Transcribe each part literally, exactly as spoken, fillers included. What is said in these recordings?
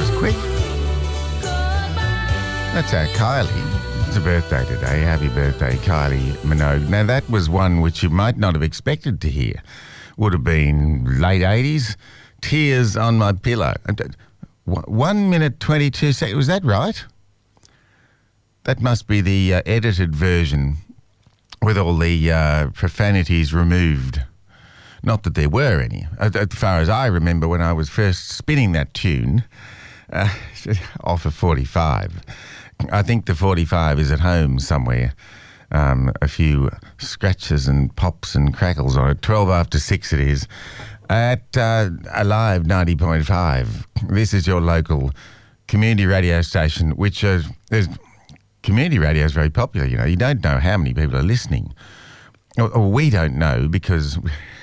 was quick. That's our Kylie. It's a birthday today. Happy birthday, Kylie Minogue. Now, that was one which you might not have expected to hear. Would have been late eighties. Tears on My Pillow. One minute, twenty-two seconds. Was that right? That must be the uh, edited version with all the uh, profanities removed. Not that there were any. As far as I remember when I was first spinning that tune, uh, off of forty-five. I think the forty-five is at home somewhere. Um, a few scratches and pops and crackles on it. twelve after six it is. At uh, Alive ninety point five. This is your local community radio station, which uh, there's community radio is very popular. You know, you don't know how many people are listening. Or, or we don't know because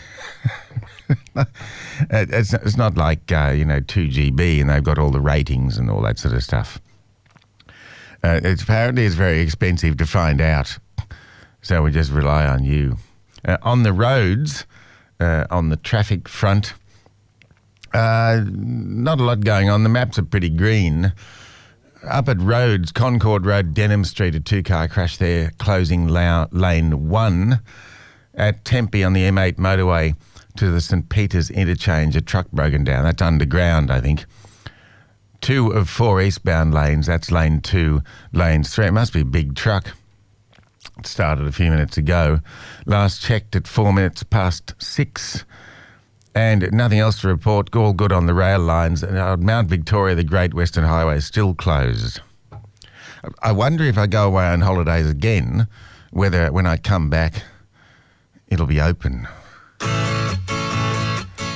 it's, it's not like, uh, you know, two G B and they've got all the ratings and all that sort of stuff. Uh, it's apparently it's very expensive to find out, so we just rely on you. Uh, on the roads, uh, on the traffic front, uh, not a lot going on. The maps are pretty green. Up at Rhodes, Concord Road, Denham Street, a two-car crash there, closing la- lane one. At Tempe on the M eight motorway to the St Peters interchange, a truck broken down. That's underground, I think. Two of four eastbound lanes, that's lane two, lanes three. It must be a big truck. It started a few minutes ago. Last checked at four minutes past six. And nothing else to report. All good on the rail lines. And Mount Victoria, the Great Western Highway, is still closed. I wonder if I go away on holidays again, whether when I come back, it'll be open.